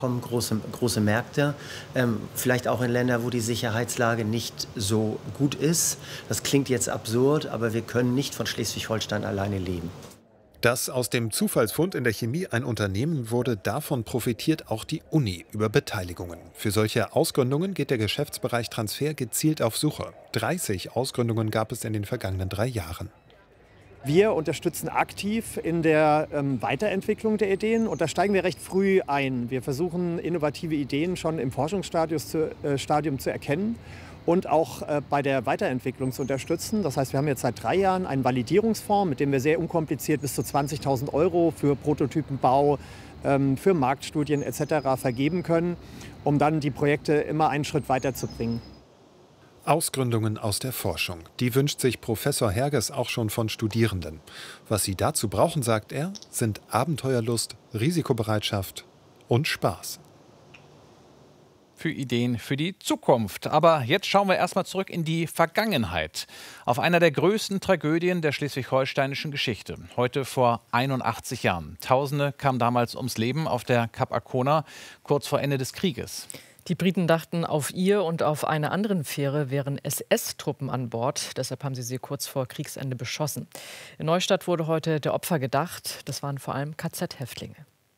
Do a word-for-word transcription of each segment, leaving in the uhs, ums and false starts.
Kommen große, große Märkte, ähm, vielleicht auch in Länder, wo die Sicherheitslage nicht so gut ist. Das klingt jetzt absurd, aber wir können nicht von Schleswig-Holstein alleine leben. Dass aus dem Zufallsfund in der Chemie ein Unternehmen wurde, davon profitiert auch die Uni über Beteiligungen. Für solche Ausgründungen geht der Geschäftsbereich Transfer gezielt auf Suche. dreißig Ausgründungen gab es in den vergangenen drei Jahren. Wir unterstützen aktiv in der ähm, Weiterentwicklung der Ideen und da steigen wir recht früh ein. Wir versuchen, innovative Ideen schon im Forschungsstadium zu, äh, Stadium zu erkennen und auch äh, bei der Weiterentwicklung zu unterstützen. Das heißt, wir haben jetzt seit drei Jahren einen Validierungsfonds, mit dem wir sehr unkompliziert bis zu zwanzigtausend Euro für Prototypenbau, ähm, für Marktstudien et cetera vergeben können, um dann die Projekte immer einen Schritt weiterzubringen. Ausgründungen aus der Forschung. Die wünscht sich Professor Herges auch schon von Studierenden. Was sie dazu brauchen, sagt er, sind Abenteuerlust, Risikobereitschaft und Spaß. Für Ideen für die Zukunft. Aber jetzt schauen wir erstmal zurück in die Vergangenheit. Auf einer der größten Tragödien der schleswig-holsteinischen Geschichte. Heute vor einundachtzig Jahren. Tausende kamen damals ums Leben auf der Kap Arkona, kurz vor Ende des Krieges. Die Briten dachten, auf ihr und auf einer anderen Fähre wären S S-Truppen an Bord. Deshalb haben sie sie kurz vor Kriegsende beschossen. In Neustadt wurde heute der Opfer gedacht. Das waren vor allem K Z-Häftlinge.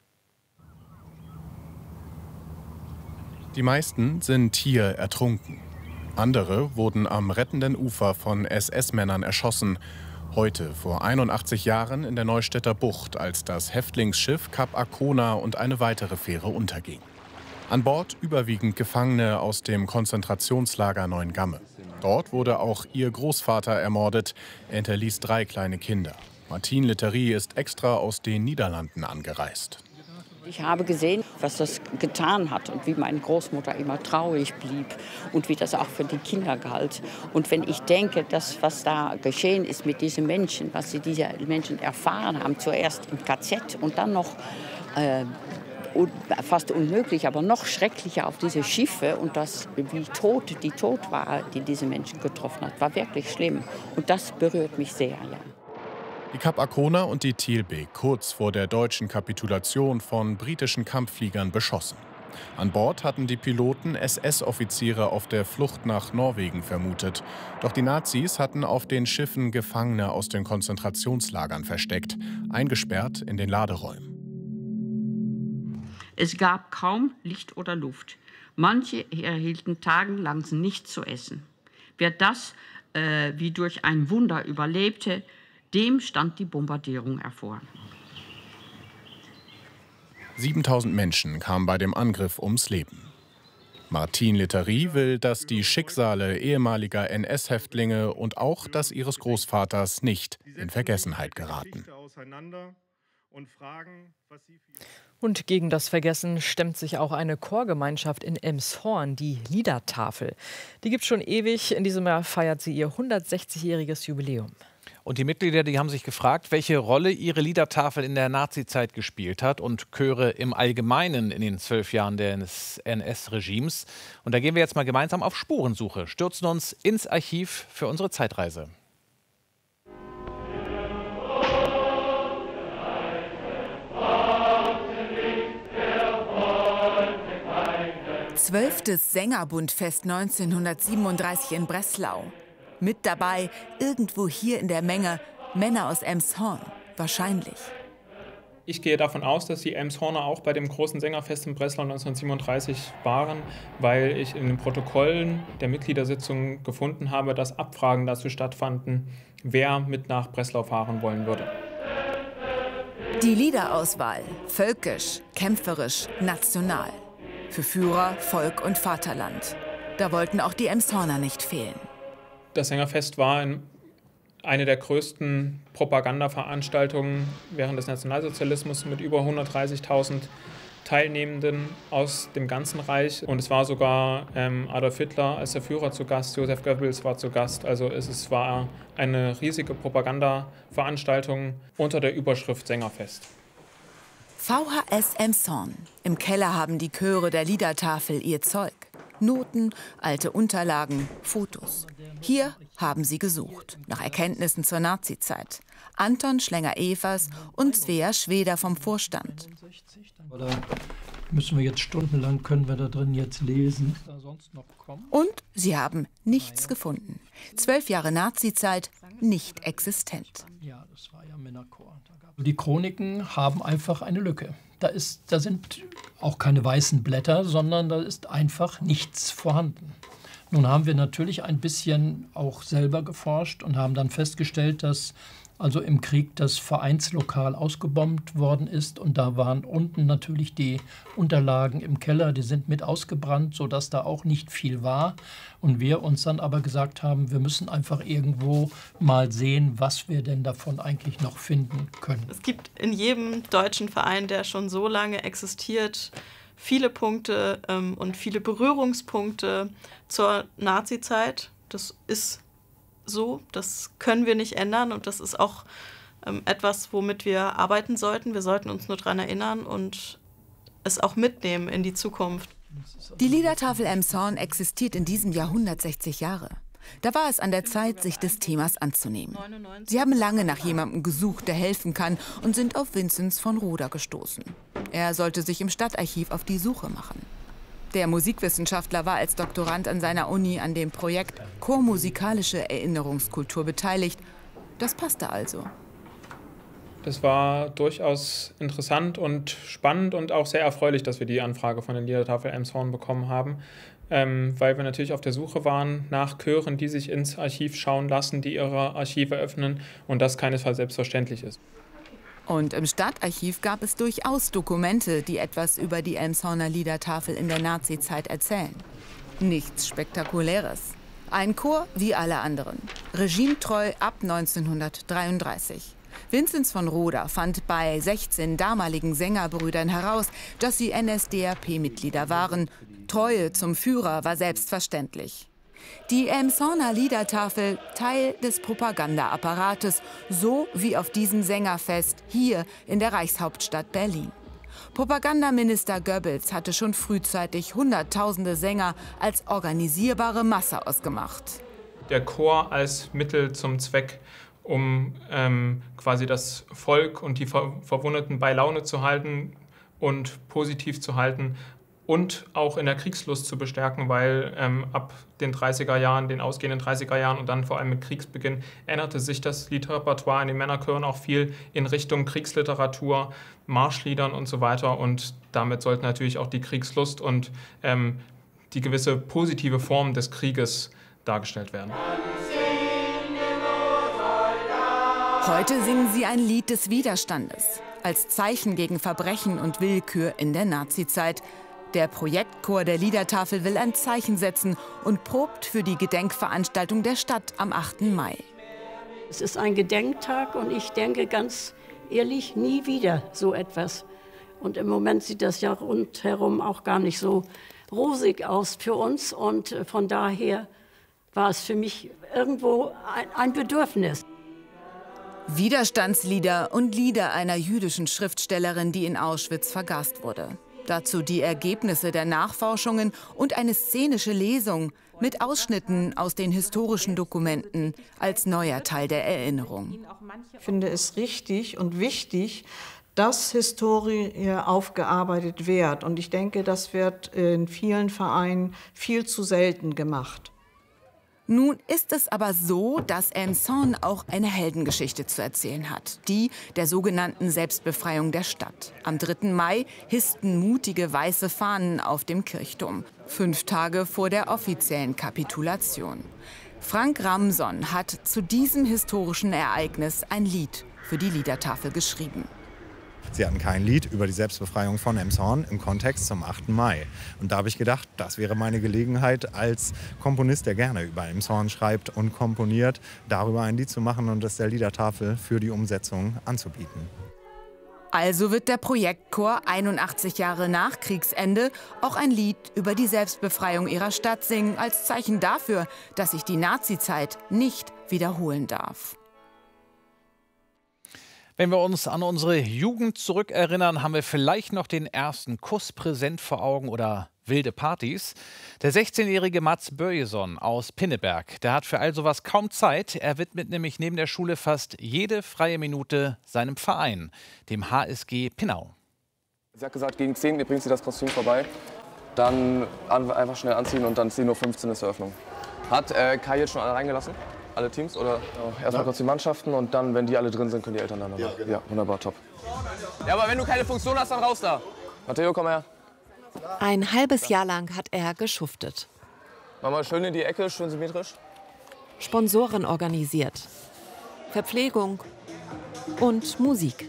Die meisten sind hier ertrunken. Andere wurden am rettenden Ufer von S S-Männern erschossen. Heute, vor einundachtzig Jahren, in der Neustädter Bucht, als das Häftlingsschiff Kap Arkona und eine weitere Fähre unterging. An Bord überwiegend Gefangene aus dem Konzentrationslager Neuengamme. Dort wurde auch ihr Großvater ermordet. Er hinterließ drei kleine Kinder. Martine Letterie ist extra aus den Niederlanden angereist. Ich habe gesehen, was das getan hat und wie meine Großmutter immer traurig blieb und wie das auch für die Kinder galt. Und wenn ich denke, dass was da geschehen ist mit diesen Menschen, was sie diese Menschen erfahren haben, zuerst im K Z und dann noch äh, fast unmöglich, aber noch schrecklicher auf diese Schiffe und das, wie tot die tot war, die diese Menschen getroffen hat, war wirklich schlimm. Und das berührt mich sehr, ja. Die Kap Arkona und die Thielbeek kurz vor der deutschen Kapitulation von britischen Kampffliegern beschossen. An Bord hatten die Piloten S S-Offiziere auf der Flucht nach Norwegen vermutet. Doch die Nazis hatten auf den Schiffen Gefangene aus den Konzentrationslagern versteckt, eingesperrt in den Laderäumen. Es gab kaum Licht oder Luft. Manche erhielten tagelang nichts zu essen. Wer das äh, wie durch ein Wunder überlebte, dem stand die Bombardierung hervor. siebentausend Menschen kamen bei dem Angriff ums Leben. Martine Letterie will, dass die Schicksale ehemaliger N S-Häftlinge und auch das ihres Großvaters nicht in Vergessenheit geraten. Und gegen das Vergessen stemmt sich auch eine Chorgemeinschaft in Elmshorn, die Liedertafel. Die gibt es schon ewig. In diesem Jahr feiert sie ihr hundertsechzigjähriges Jubiläum. Und die Mitglieder, die haben sich gefragt, welche Rolle ihre Liedertafel in der Nazizeit gespielt hat und Chöre im Allgemeinen in den zwölf Jahren des N S-Regimes. Und da gehen wir jetzt mal gemeinsam auf Spurensuche, stürzen uns ins Archiv für unsere Zeitreise. Zwölftes Sängerbundfest neunzehnhundertsiebenunddreißig in Breslau. Mit dabei, irgendwo hier in der Menge, Männer aus Elmshorn, wahrscheinlich. Ich gehe davon aus, dass die Elmshorner auch bei dem großen Sängerfest in Breslau neunzehnhundertsiebenunddreißig waren, weil ich in den Protokollen der Mitgliedersitzung gefunden habe, dass Abfragen dazu stattfanden, wer mit nach Breslau fahren wollen würde. Die Liederauswahl, völkisch, kämpferisch, national. Für Führer, Volk und Vaterland. Da wollten auch die Elmshorner nicht fehlen. Das Sängerfest war eine der größten Propagandaveranstaltungen während des Nationalsozialismus mit über hundertdreißigtausend Teilnehmenden aus dem ganzen Reich. Und es war sogar ähm, Adolf Hitler als der Führer zu Gast, Josef Goebbels war zu Gast. Also es, es war eine riesige Propagandaveranstaltung unter der Überschrift Sängerfest. V H S Elmshorn. Im Keller haben die Chöre der Liedertafel ihr Zeug. Noten, alte Unterlagen, Fotos. Hier haben sie gesucht, nach Erkenntnissen zur Nazizeit. Anton Schlenger-Evers und Svea Schweder vom Vorstand. müssen wir jetzt stundenlang, können wir da drin jetzt lesen. Da sonst noch kommen? Und sie haben nichts gefunden. Zwölf Jahre Nazizeit, nicht existent. Ja, das war ja Männerchor. Die Chroniken haben einfach eine Lücke. Da, ist, da sind auch keine weißen Blätter, sondern da ist einfach nichts vorhanden. Nun haben wir natürlich ein bisschen auch selber geforscht und haben dann festgestellt, dass also im Krieg das Vereinslokal ausgebombt worden ist. Und da waren unten natürlich die Unterlagen im Keller, die sind mit ausgebrannt, sodass da auch nicht viel war. Und wir uns dann aber gesagt haben, wir müssen einfach irgendwo mal sehen, was wir denn davon eigentlich noch finden können. Es gibt in jedem deutschen Verein, der schon so lange existiert, viele Punkte ähm, und viele Berührungspunkte zur Nazizeit. Das ist so, das können wir nicht ändern und das ist auch ähm, etwas, womit wir arbeiten sollten. Wir sollten uns nur daran erinnern und es auch mitnehmen in die Zukunft. Die Liedertafel Elmshorn existiert in diesem Jahr hundertsechzig Jahre. Da war es an der Zeit, sich des Themas anzunehmen. Sie haben lange nach jemandem gesucht, der helfen kann, und sind auf Vinzenz von Roda gestoßen. Er sollte sich im Stadtarchiv auf die Suche machen. Der Musikwissenschaftler war als Doktorand an seiner Uni an dem Projekt Chormusikalische Erinnerungskultur beteiligt. Das passte also. Das war durchaus interessant und spannend und auch sehr erfreulich, dass wir die Anfrage von der Liedertafel Elmshorn bekommen haben, ähm, weil wir natürlich auf der Suche waren nach Chören, die sich ins Archiv schauen lassen, die ihre Archive öffnen und das keinesfalls selbstverständlich ist. Und im Stadtarchiv gab es durchaus Dokumente, die etwas über die Elmshorner Liedertafel in der Nazizeit erzählen. Nichts Spektakuläres. Ein Chor wie alle anderen. Regimetreu ab neunzehnhundertdreiunddreißig. Vinzenz von Roda fand bei sechzehn damaligen Sängerbrüdern heraus, dass sie N S D A P-Mitglieder waren. Treue zum Führer war selbstverständlich. Die Elmshorner Liedertafel, Teil des Propagandaapparates, so wie auf diesem Sängerfest hier in der Reichshauptstadt Berlin. Propagandaminister Goebbels hatte schon frühzeitig hunderttausende Sänger als organisierbare Masse ausgemacht. Der Chor als Mittel zum Zweck, um ähm, quasi das Volk und die Ver Verwundeten bei Laune zu halten und positiv zu halten. Und auch in der Kriegslust zu bestärken, weil ähm, ab den dreißiger Jahren, den ausgehenden dreißiger Jahren und dann vor allem mit Kriegsbeginn änderte sich das Liedrepertoire in den Männerchören auch viel in Richtung Kriegsliteratur, Marschliedern und so weiter. Und damit sollte natürlich auch die Kriegslust und ähm, die gewisse positive Form des Krieges dargestellt werden. Heute singen sie ein Lied des Widerstandes, als Zeichen gegen Verbrechen und Willkür in der Nazizeit. Der Projektchor der Liedertafel will ein Zeichen setzen und probt für die Gedenkveranstaltung der Stadt am achten Mai. Es ist ein Gedenktag und ich denke ganz ehrlich, nie wieder so etwas. Und im Moment sieht das ja rundherum auch gar nicht so rosig aus für uns. Und von daher war es für mich irgendwo ein, ein Bedürfnis. Widerstandslieder und Lieder einer jüdischen Schriftstellerin, die in Auschwitz vergast wurde. Dazu die Ergebnisse der Nachforschungen und eine szenische Lesung mit Ausschnitten aus den historischen Dokumenten als neuer Teil der Erinnerung. Ich finde es richtig und wichtig, dass Historie aufgearbeitet wird. Und ich denke, das wird in vielen Vereinen viel zu selten gemacht. Nun ist es aber so, dass Elmshorn auch eine Heldengeschichte zu erzählen hat. Die der sogenannten Selbstbefreiung der Stadt. Am dritten Mai hissten mutige weiße Fahnen auf dem Kirchturm. Fünf Tage vor der offiziellen Kapitulation. Frank Ramson hat zu diesem historischen Ereignis ein Lied für die Liedertafel geschrieben. Sie hatten kein Lied über die Selbstbefreiung von Elmshorn im Kontext zum achten Mai. Und da habe ich gedacht, das wäre meine Gelegenheit als Komponist, der gerne über Elmshorn schreibt und komponiert, darüber ein Lied zu machen und es der Liedertafel für die Umsetzung anzubieten. Also wird der Projektchor einundachtzig Jahre nach Kriegsende auch ein Lied über die Selbstbefreiung ihrer Stadt singen, als Zeichen dafür, dass sich die Nazizeit nicht wiederholen darf. Wenn wir uns an unsere Jugend zurückerinnern, haben wir vielleicht noch den ersten Kuss präsent vor Augen oder wilde Partys. Der sechzehnjährige Mats Börjesson aus Pinneberg, der hat für all sowas kaum Zeit. Er widmet nämlich neben der Schule fast jede freie Minute seinem Verein, dem H S G Pinnau. Sie hat gesagt, gegen zehn bringt sie das Kostüm vorbei. Dann einfach schnell anziehen und dann zehn Uhr fünfzehn ist Eröffnung. Hat äh, Kai jetzt schon alle reingelassen? Alle Teams? Oder ja. Erstmal kurz die Mannschaften und dann, wenn die alle drin sind, können die Eltern dann danach. Ja, genau. Ja, wunderbar, top. Ja, aber wenn du keine Funktion hast, dann raus da. Matteo, komm her. Ein halbes Jahr lang hat er geschuftet. Mach mal schön in die Ecke, schön symmetrisch. Sponsoren organisiert. Verpflegung und Musik.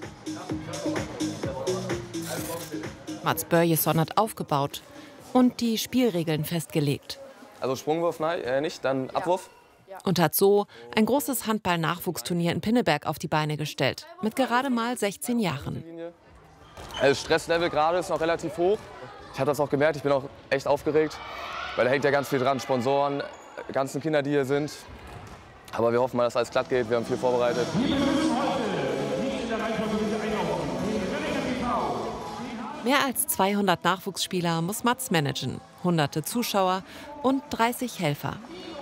Mats Börjesson hat aufgebaut und die Spielregeln festgelegt. Also Sprungwurf nein, äh, nicht, dann Abwurf. Und hat so ein großes Handball-Nachwuchsturnier in Pinneberg auf die Beine gestellt. Mit gerade mal sechzehn Jahren. Das Stresslevel gerade ist noch relativ hoch. Ich habe das auch gemerkt, ich bin auch echt aufgeregt. Weil da hängt ja ganz viel dran, Sponsoren, ganzen Kinder, die hier sind. Aber wir hoffen mal, dass alles glatt geht, wir haben viel vorbereitet. Mehr als zweihundert Nachwuchsspieler muss Mats managen, hunderte Zuschauer und dreißig Helfer.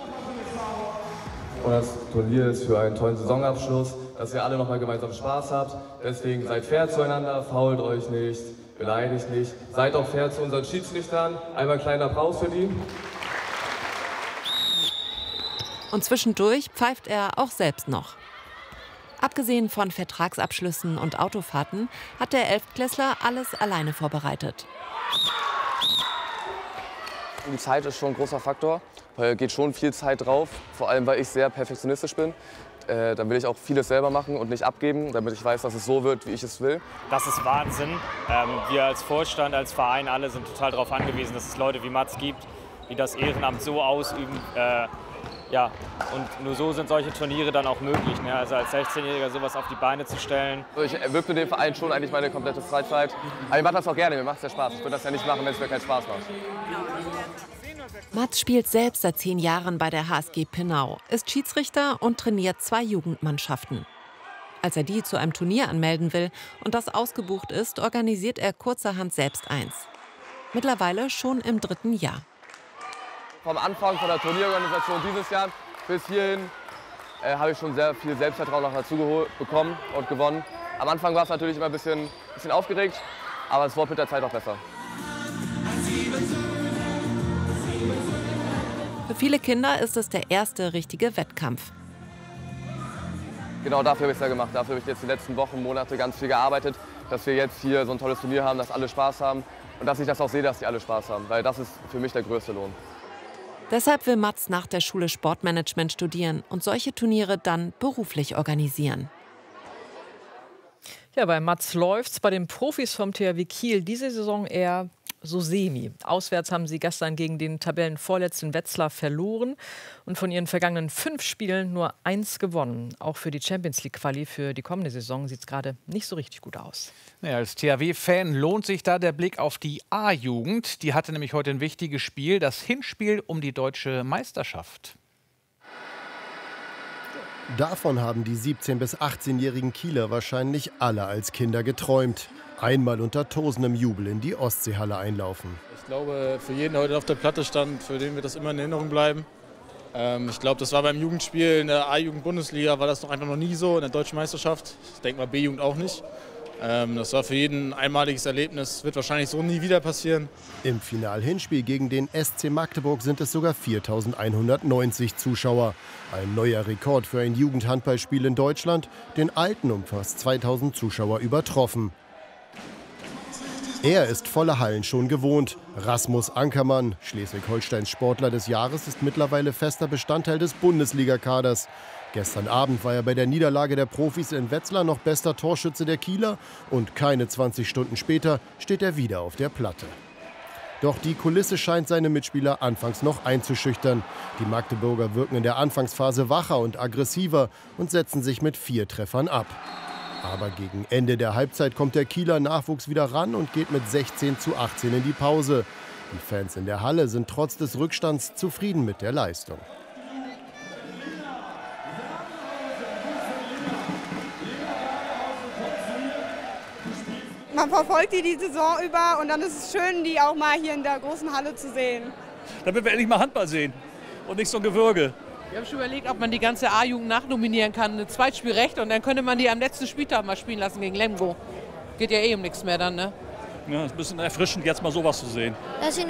Und das Turnier ist für einen tollen Saisonabschluss, dass ihr alle noch mal gemeinsam Spaß habt. Deswegen seid fair zueinander, fault euch nicht, beleidigt nicht. Seid auch fair zu unseren Schiedsrichtern. Einmal einen kleinen Applaus für die. Und zwischendurch pfeift er auch selbst noch. Abgesehen von Vertragsabschlüssen und Autofahrten hat der Elftklässler alles alleine vorbereitet. Die Zeit ist schon ein großer Faktor, weil geht schon viel Zeit drauf, vor allem weil ich sehr perfektionistisch bin. Äh, dann will ich auch vieles selber machen und nicht abgeben, damit ich weiß, dass es so wird, wie ich es will. Das ist Wahnsinn. Ähm, wir als Vorstand, als Verein, alle sind total darauf angewiesen, dass es Leute wie Mats gibt, die das Ehrenamt so ausüben. Äh, ja, und nur so sind solche Turniere dann auch möglich. Ne? Also als sechzehnjähriger sowas auf die Beine zu stellen. Ich widme dem Verein schon eigentlich meine komplette Freizeit. Aber ich mache das auch gerne, mir macht es ja Spaß. Ich würde das ja nicht machen, wenn es mir keinen Spaß macht. Mats spielt selbst seit zehn Jahren bei der H S G Pinnau, ist Schiedsrichter und trainiert zwei Jugendmannschaften. Als er die zu einem Turnier anmelden will und das ausgebucht ist, organisiert er kurzerhand selbst eins. Mittlerweile schon im dritten Jahr. Vom Anfang von der Turnierorganisation dieses Jahr bis hierhin äh, habe ich schon sehr viel Selbstvertrauen noch dazu bekommen und gewonnen. Am Anfang war es natürlich immer ein bisschen, bisschen aufgeregt, aber es wurde mit der Zeit auch besser. Für viele Kinder ist es der erste richtige Wettkampf. Genau dafür habe ich es ja gemacht. Dafür habe ich jetzt die letzten Wochen, Monate ganz viel gearbeitet, dass wir jetzt hier so ein tolles Turnier haben, dass alle Spaß haben und dass ich das auch sehe, dass die alle Spaß haben, weil das ist für mich der größte Lohn. Deshalb will Mats nach der Schule Sportmanagement studieren und solche Turniere dann beruflich organisieren. Ja, bei Mats läuft's. Bei den Profis vom T H W Kiel diese Saison eher so semi. Auswärts haben sie gestern gegen den Tabellenvorletzten Wetzlar verloren und von ihren vergangenen fünf Spielen nur eins gewonnen. Auch für die Champions-League-Quali für die kommende Saison sieht es gerade nicht so richtig gut aus. Ja, als T H W-Fan lohnt sich da der Blick auf die A-Jugend. Die hatte nämlich heute ein wichtiges Spiel, das Hinspiel um die deutsche Meisterschaft. Davon haben die siebzehn- bis achtzehnjährigen Kieler wahrscheinlich alle als Kinder geträumt. Einmal unter tosendem Jubel in die Ostseehalle einlaufen. Ich glaube, für jeden, der heute auf der Platte stand, für den wird das immer in Erinnerung bleiben. Ähm, ich glaube, das war beim Jugendspiel in der A-Jugend-Bundesliga, war das noch einfach noch nie so, in der Deutschen Meisterschaft. Ich denke mal B-Jugend auch nicht. Ähm, das war für jeden ein einmaliges Erlebnis, wird wahrscheinlich so nie wieder passieren. Im Final-Hinspiel gegen den S C Magdeburg sind es sogar viertausendeinhundertneunzig Zuschauer. Ein neuer Rekord für ein Jugendhandballspiel in Deutschland, den alten um fast zweitausend Zuschauer übertroffen. Er ist volle Hallen schon gewohnt. Rasmus Ankermann, Schleswig-Holsteins Sportler des Jahres, ist mittlerweile fester Bestandteil des Bundesligakaders. Gestern Abend war er bei der Niederlage der Profis in Wetzlar noch bester Torschütze der Kieler und keine zwanzig Stunden später steht er wieder auf der Platte. Doch die Kulisse scheint seine Mitspieler anfangs noch einzuschüchtern. Die Magdeburger wirken in der Anfangsphase wacher und aggressiver und setzen sich mit vier Treffern ab. Aber gegen Ende der Halbzeit kommt der Kieler Nachwuchs wieder ran und geht mit sechzehn zu achtzehn in die Pause. Die Fans in der Halle sind trotz des Rückstands zufrieden mit der Leistung. Man verfolgt die die Saison über und dann ist es schön, die auch mal hier in der großen Halle zu sehen. Damit wir endlich mal Handball sehen und nicht so ein Gewürge. Wir haben schon überlegt, ob man die ganze A-Jugend nachnominieren kann, ein Zweitspielrecht, und dann könnte man die am letzten Spieltag mal spielen lassen gegen Lemgo. Geht ja eh um nichts mehr dann, ne? Ja, es ist ein bisschen erfrischend, jetzt mal sowas zu sehen. Dass sie